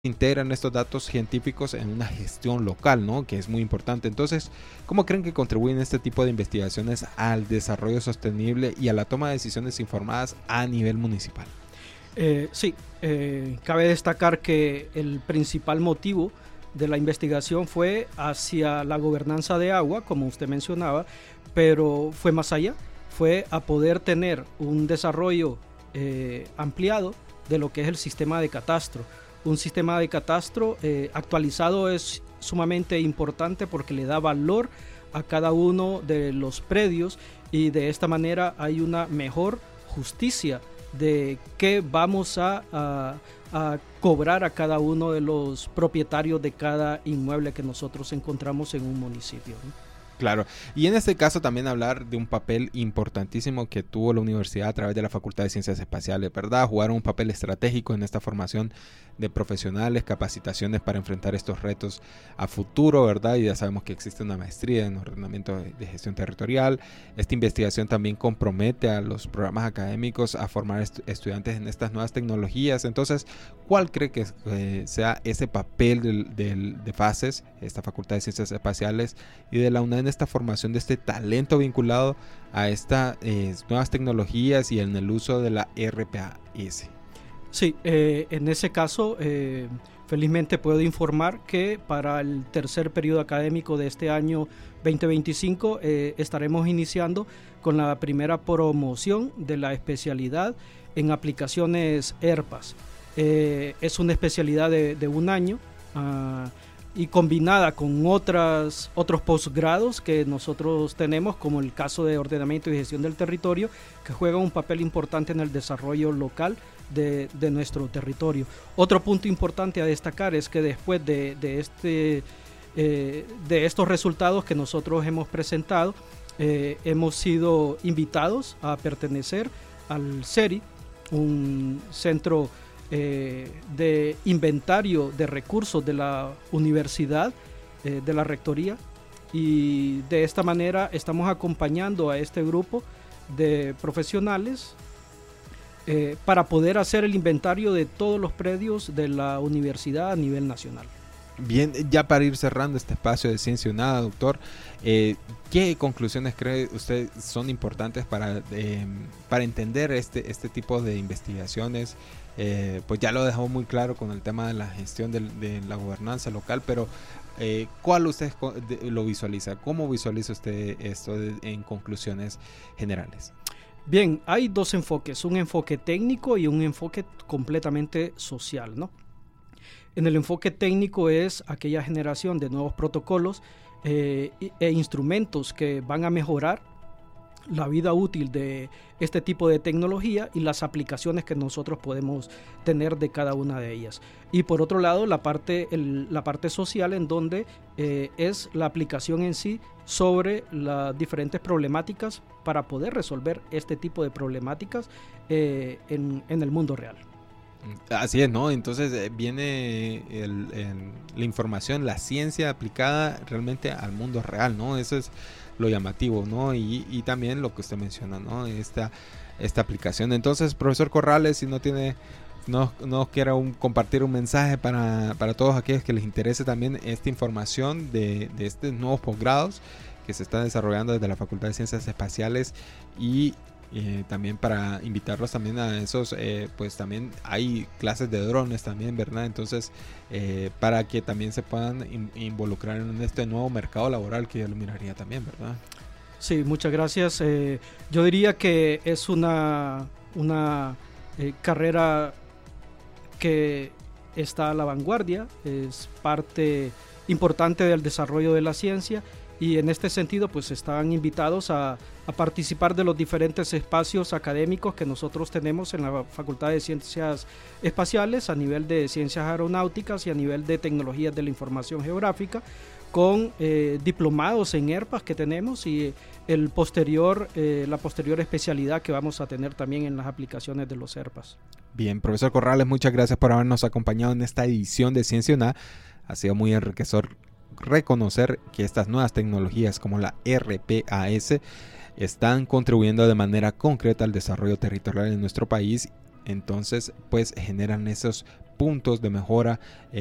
integran estos datos científicos en una gestión local, ¿no? Que es muy importante. Entonces, ¿cómo creen que contribuyen este tipo de investigaciones al desarrollo sostenible y a la toma de decisiones informadas a nivel municipal? Sí, cabe destacar que el principal motivo de la investigación fue hacia la gobernanza de agua, como usted mencionaba, pero fue más allá, fue a poder tener un desarrollo ampliado de lo que es el sistema de catastro. Un sistema de catastro actualizado es sumamente importante porque le da valor a cada uno de los predios y de esta manera hay una mejor justicia de qué vamos a cobrar a cada uno de los propietarios de cada inmueble que nosotros encontramos en un municipio, ¿no? Claro, y en este caso también hablar de un papel importantísimo que tuvo la universidad a través de la Facultad de Ciencias Espaciales, ¿verdad? Jugaron un papel estratégico en esta formación de profesionales, capacitaciones para enfrentar estos retos a futuro, ¿verdad? Y ya sabemos que existe una maestría en ordenamiento de gestión territorial. Esta investigación también compromete a los programas académicos a formar estudiantes en estas nuevas tecnologías. Entonces, ¿cuál cree que sea ese papel de FACES, esta Facultad de Ciencias Espaciales, y de la UNAM en esta formación de este talento vinculado a estas nuevas tecnologías y en el uso de la RPAS? Sí, en ese caso, felizmente puedo informar que para el tercer periodo académico de este año 2025 estaremos iniciando con la primera promoción de la especialidad en aplicaciones ERPAS. Es una especialidad de un año y combinada con otros posgrados que nosotros tenemos, como el caso de ordenamiento y gestión del territorio, que juega un papel importante en el desarrollo local de nuestro territorio. Otro punto importante a destacar es que después de estos resultados que nosotros hemos presentado, hemos sido invitados a pertenecer al CERI, un centro de inventario de recursos de la universidad, de la rectoría, y de esta manera estamos acompañando a este grupo de profesionales para poder hacer el inventario de todos los predios de la universidad a nivel nacional. Bien, ya para ir cerrando este espacio de Ciencia Unada, doctor, ¿qué conclusiones cree usted son importantes para entender este tipo de investigaciones? Pues ya lo dejó muy claro con el tema de la gestión de la gobernanza local, pero ¿cuál usted lo visualiza? ¿Cómo visualiza usted esto en conclusiones generales? Bien, hay dos enfoques, un enfoque técnico y un enfoque completamente social, ¿no? En el enfoque técnico es aquella generación de nuevos protocolos e instrumentos que van a mejorar la vida útil de este tipo de tecnología y las aplicaciones que nosotros podemos tener de cada una de ellas. Y por otro lado, la parte social, en donde es la aplicación en sí sobre las diferentes problemáticas para poder resolver este tipo de problemáticas en el mundo real. Así es, ¿no? Entonces viene la información, la ciencia aplicada realmente al mundo real, ¿no? Eso es lo llamativo, ¿no? Y también lo que usted menciona, ¿no? Esta aplicación. Entonces, profesor Corrales, si no quiere compartir un mensaje para todos aquellos que les interese también esta información de estos nuevos posgrados que se están desarrollando desde la Facultad de Ciencias Espaciales y también para invitarlos también a esos, pues también hay clases de drones también, ¿verdad? Entonces, para que también se puedan involucrar en este nuevo mercado laboral que yo lo miraría también, ¿verdad? Sí, muchas gracias. Yo diría que es una carrera que está a la vanguardia, es parte importante del desarrollo de la ciencia. Y en este sentido, pues están invitados a participar de los diferentes espacios académicos que nosotros tenemos en la Facultad de Ciencias Espaciales a nivel de ciencias aeronáuticas y a nivel de tecnologías de la información geográfica, con diplomados en ERPAS que tenemos y la posterior especialidad que vamos a tener también en las aplicaciones de los ERPAS. Bien, profesor Corrales, muchas gracias por habernos acompañado en esta edición de Ciencia Unada. Ha sido muy enriquecedor reconocer que estas nuevas tecnologías como la RPAS están contribuyendo de manera concreta al desarrollo territorial en nuestro país. Entonces, pues generan esos puntos de mejora